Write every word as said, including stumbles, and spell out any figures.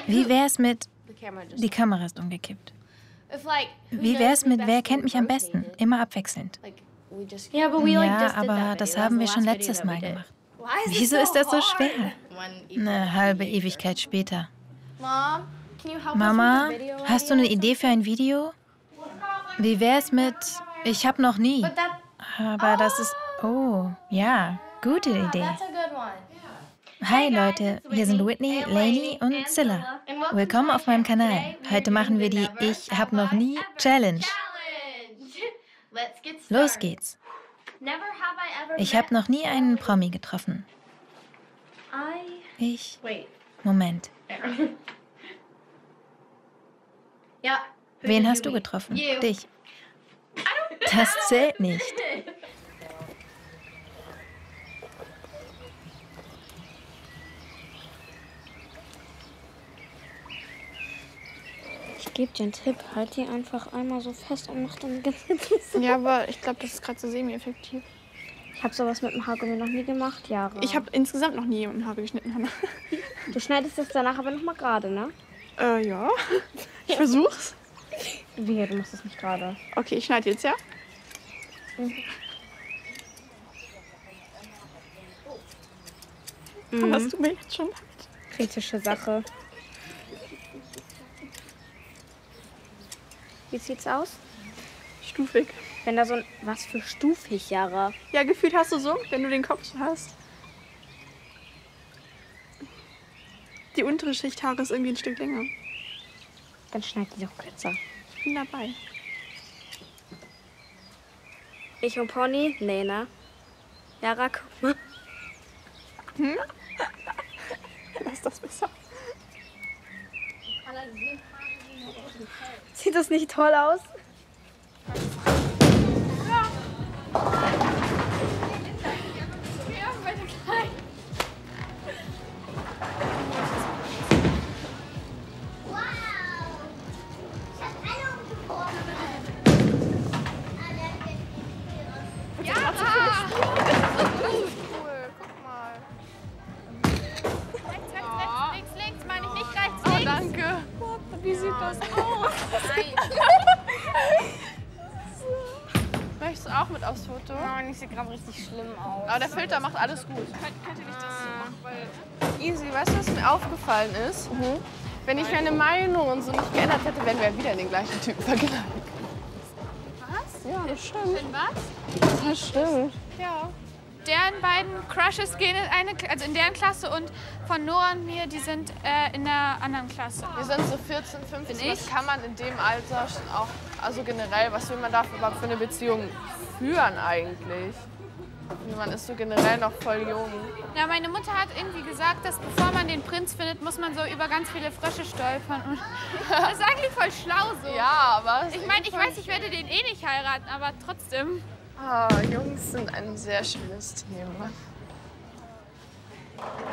Wie wär's mit... Die Kamera ist umgekippt. Wie wär's mit Wer kennt mich am besten? Immer abwechselnd. Ja, aber das haben wir schon letztes Mal gemacht. Wieso ist das so schwer? Eine halbe Ewigkeit später. Mama, hast du eine Idee für ein Video? Wie wär's mit Ich hab noch nie? Aber das ist... Oh, ja, gute Idee. Hi Leute, hier sind Whitney, Lainey und Zilla. Willkommen auf meinem Kanal. Heute machen wir die Ich hab noch nie Challenge. Los geht's. Ich habe noch nie einen Promi getroffen. Ich... Moment. Wen hast du getroffen? Dich. Das zählt nicht. Ich gebe dir einen Tipp, halt die einfach einmal so fest und mach dann ganz Ja, aber ich glaube, das ist gerade so semi-effektiv. Ich habe sowas mit dem Haargummi noch nie gemacht, Jahre. Ich habe insgesamt noch nie jemanden Haare geschnitten, Hannah. Du schneidest das danach aber noch mal gerade, ne? Äh, ja. Ich versuch's. Wie, du machst das nicht gerade. Okay, ich schneide jetzt, ja? Mhm. Hast du mir jetzt schon leid? Kritische Sache. Wie sieht's aus? Stufig. Wenn da so ein... Was für stufig, Jara? Ja, gefühlt hast du so, wenn du den Kopf hast. Die untere Schicht Haare ist irgendwie ein Stück länger. Dann schneid die doch kürzer. Ich bin dabei. Ich und Pony? Nee, ne? Jara, guck mal. Hm? Lass das besser. Sieht das nicht toll aus? Wie sieht das aus? Möchtest du auch mit aufs Foto? Nein, ich sehe gerade richtig schlimm aus. Aber der Filter macht alles gut. Könnt, könnt ihr nicht das so machen, weil... Easy, weißt du, was mir aufgefallen ist? Mhm. Wenn ich meine Meinung und so nicht geändert hätte, wären wir ja wieder in den gleichen Typen verknallt. Was? Ja, das stimmt. In was? Das stimmt. Ja. Deren beiden Crushes gehen in eine, also in deren Klasse und von Nora und mir, die sind äh, in der anderen Klasse. Wir sind so vierzehn, fünfzehn. Was kann man in dem Alter schon auch, also generell, was will man da überhaupt für eine Beziehung führen eigentlich? Man ist so generell noch voll jung. Ja, meine Mutter hat irgendwie gesagt, dass bevor man den Prinz findet, muss man so über ganz viele Frösche stolpern. Und das ist eigentlich voll schlau so. Ja, aber... Ich meine, ich weiß, ich werde den eh nicht heiraten, aber trotzdem. Ah, Jungs sind ein sehr schönes Thema.